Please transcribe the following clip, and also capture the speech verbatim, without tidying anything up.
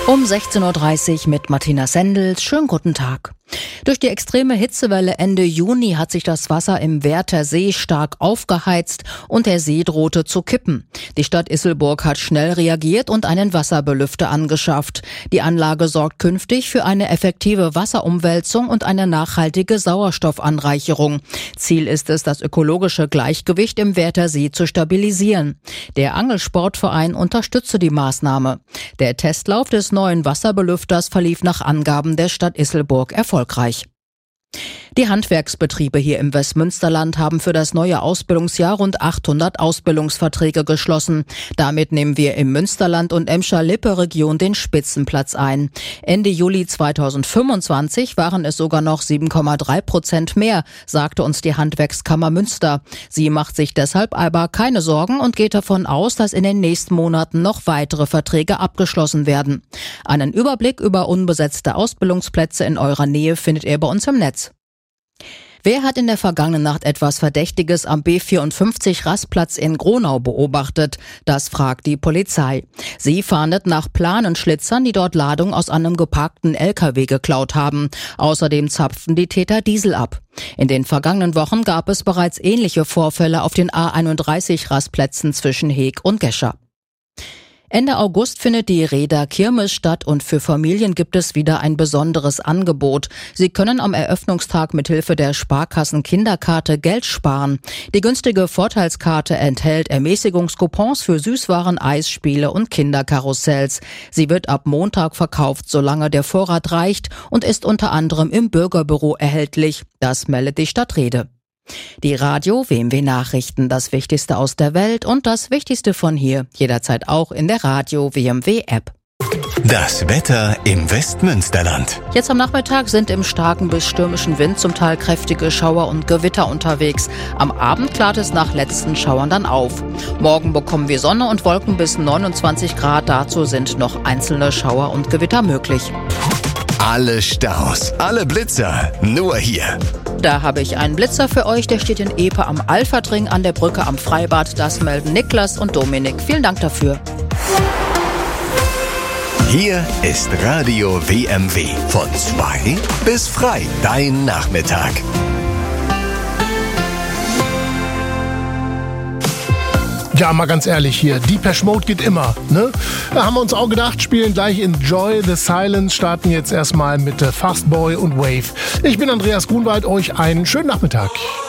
Um sechzehn Uhr dreißig mit Martina Sendels. Schönen guten Tag. Durch die extreme Hitzewelle Ende Juni hat sich das Wasser im Werther See stark aufgeheizt und der See drohte zu kippen. Die Stadt Isselburg hat schnell reagiert und einen Wasserbelüfter angeschafft. Die Anlage sorgt künftig für eine effektive Wasserumwälzung und eine nachhaltige Sauerstoffanreicherung. Ziel ist es, das ökologische Gleichgewicht im Werther See zu stabilisieren. Der Angelsportverein unterstütze die Maßnahme. Der Testlauf des neuen Wasserbelüfters verlief nach Angaben der Stadt Isselburg erfolgreich. Die Handwerksbetriebe hier im Westmünsterland haben für das neue Ausbildungsjahr rund achthundert Ausbildungsverträge geschlossen. Damit nehmen wir im Münsterland und Emscher-Lippe-Region den Spitzenplatz ein. Ende Juli zweitausendfünfundzwanzig waren es sogar noch sieben Komma drei Prozent mehr, sagte uns die Handwerkskammer Münster. Sie macht sich deshalb aber keine Sorgen und geht davon aus, dass in den nächsten Monaten noch weitere Verträge abgeschlossen werden. Einen Überblick über unbesetzte Ausbildungsplätze in eurer Nähe findet ihr bei uns im Netz. Wer hat in der vergangenen Nacht etwas Verdächtiges am B vierundfünfzig Rastplatz in Gronau beobachtet? Das fragt die Polizei. Sie fahndet nach Planenschlitzern, die dort Ladung aus einem geparkten L K W geklaut haben. Außerdem zapften die Täter Diesel ab. In den vergangenen Wochen gab es bereits ähnliche Vorfälle auf den A einunddreißig Rastplätzen zwischen Heeg und Gescher. Ende August findet die Rehder Kirmes statt und für Familien gibt es wieder ein besonderes Angebot. Sie können am Eröffnungstag mithilfe der Sparkassen Kinderkarte Geld sparen. Die günstige Vorteilskarte enthält Ermäßigungskupons für Süßwaren, Eisspiele und Kinderkarussells. Sie wird ab Montag verkauft, solange der Vorrat reicht, und ist unter anderem im Bürgerbüro erhältlich. Das meldet die Stadt Rehde. Die Radio W M W Nachrichten, das Wichtigste aus der Welt und das Wichtigste von hier, jederzeit auch in der Radio W M W App. Das Wetter im Westmünsterland. Jetzt am Nachmittag sind im starken bis stürmischen Wind zum Teil kräftige Schauer und Gewitter unterwegs. Am Abend klart es nach letzten Schauern dann auf. Morgen bekommen wir Sonne und Wolken bis neunundzwanzig Grad. Dazu sind noch einzelne Schauer und Gewitter möglich. Alle Staus, alle Blitzer, nur hier. Da habe ich einen Blitzer für euch, der steht in Epe am Alfertring an der Brücke am Freibad. Das melden Niklas und Dominik. Vielen Dank dafür. Hier ist Radio W M W. Von zwei bis frei. Dein Nachmittag. Ja, mal ganz ehrlich hier, Depeche Mode geht immer, ne? Da haben wir uns auch gedacht, spielen gleich Enjoy the Silence, starten jetzt erstmal mit Fastboy und Wave. Ich bin Andreas Grunwald, euch einen schönen Nachmittag.